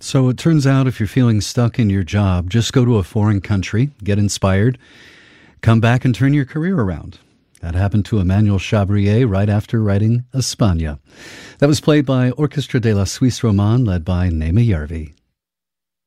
So it turns out if you're feeling stuck in your job, just go to a foreign country, get inspired, come back and turn your career around. That happened to Emmanuel Chabrier right after writing España. That was played by Orchestra de la Suisse Romande, led by Naima Järvi.